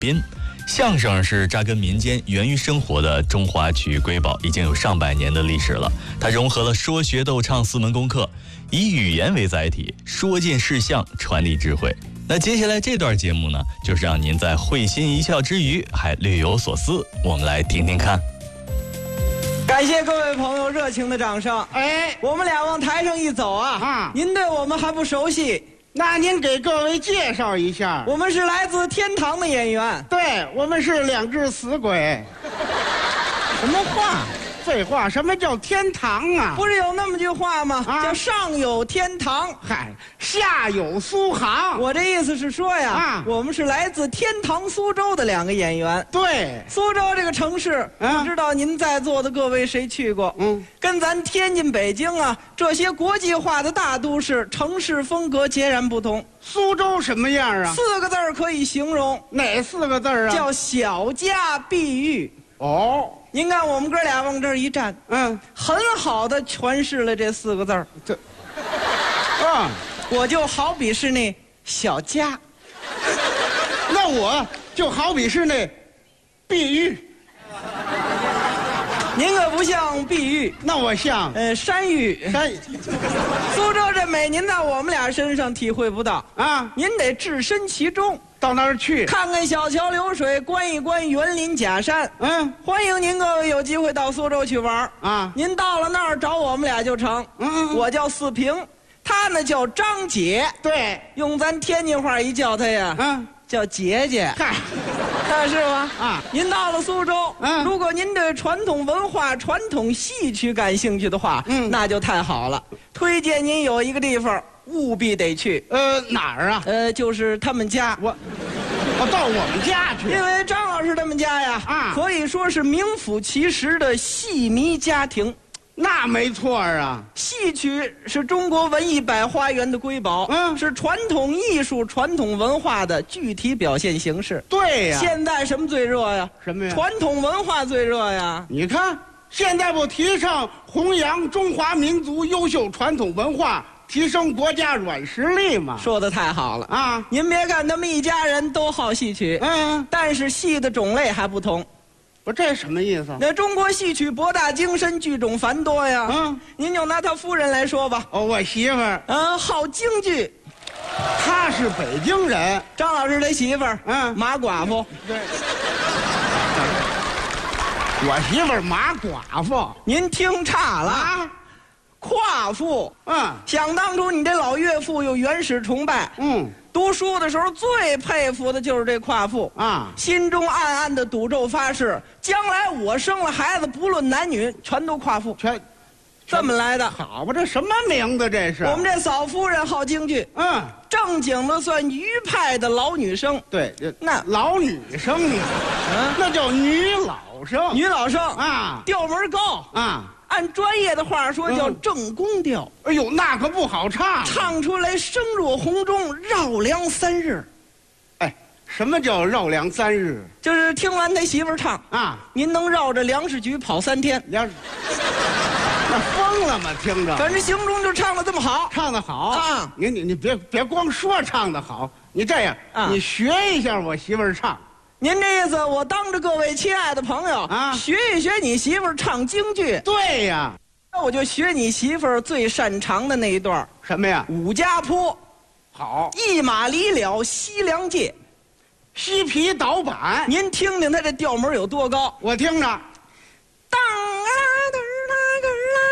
宾。相声是扎根民间、源于生活的中华曲艺瑰宝，已经有上百年的历史了。它融合了说学逗唱4门功课，以语言为载体，说尽事项，传递智慧。那接下来这段节目呢，就是让您在会心一笑之余还略有所思，我们来听听看。 感谢各位朋友热情的掌声。我们俩往台上一走您对我们还不熟悉， 那您给各位介绍一下。 我们是来自天堂的演员。 对，我们是2只死鬼。什么话？废话，什么叫天堂啊？ 不是有那么句话吗？叫上有天堂， 嗨，下有苏杭。 我这意思是说呀，我们是来自天堂苏州的2个演员。 对， 苏州这个城市，不知道您在座的各位谁去过？跟咱天津、北京这些国际化的大都市，城市风格截然不同。 苏州什么样啊 ？4个字可以形容。 哪4个字啊？ 叫小家碧玉。 哦。 您看我们哥俩往这儿一站，很好的诠释了这4个字儿。我就好比是那小家， 那我就好比是那碧玉。 您可不像碧玉， 那我像山玉。苏州这美，您在我们俩身上体会不到您得置身其中。 到那儿去看看小桥流水，观一观园林假山。欢迎您各位有机会到苏州去玩您到了那儿找我们俩就成。我叫四平，他呢叫张姐。 对， 用咱天津话一叫他呀，叫姐姐。 嗨， 是吧？您到了苏州，如果您对传统文化、传统戏曲感兴趣的话，那就太好了。推荐您有一个地方务必得去。 哪儿啊？ 就是他们家。 我到我们家去。 因为张老师他们家呀，可以说是名副其实的戏迷家庭。 那没错啊。 戏曲是中国文艺百花园的瑰宝，是传统艺术、传统文化的具体表现形式。 对呀。 现在什么最热呀？ 什么呀？ 传统文化最热呀。 你看，现在不提倡弘扬中华民族优秀传统文化，提升国家软实力嘛？ 说得太好了您别看他们一家人都好戏曲，但是戏的种类还不同。 不，这什么意思？ 那中国戏曲博大精深，剧种繁多呀。您就拿他夫人来说吧。 我媳妇儿， 好京剧。 她是北京人。 张老师他媳妇儿，马寡妇。 对。我媳妇儿马寡妇。 您听差了夸父。想当初你这老岳父有原始崇拜。读书的时候最佩服的就是这夸父心中暗暗的赌咒发誓，将来我生了孩子，不论男女，全都夸父。这么来的。 好吧，这什么名字这是？ 我们这嫂夫人好京剧，正经的算余派的老女生。 对， 那老女生那叫女老生。 女老生调门高按专业的话说叫正宫调。 哎呦，那可不好唱， 唱出来声若洪钟，绕梁3日。 什么叫绕梁3日？ 就是听完他媳妇儿唱您能绕着粮食局跑3天。 那疯了吗？听着， 反正形中就唱得这么好， 唱得好你别光说唱得好，你这样你学一下我媳妇儿唱。 您这意思，我当着各位亲爱的朋友学一学你媳妇儿唱京剧。 对呀， 那我就学你媳妇儿最擅长的那一段。 什么呀？ 武家坡。 好。 一马离了西凉界， 西皮倒板。 您听听他这调门有多高？ 我听着。 当啊啦啦啦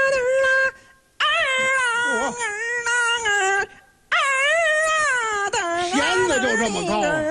啦啦啦啊啦啊啦啊啦， 弦子就这么高。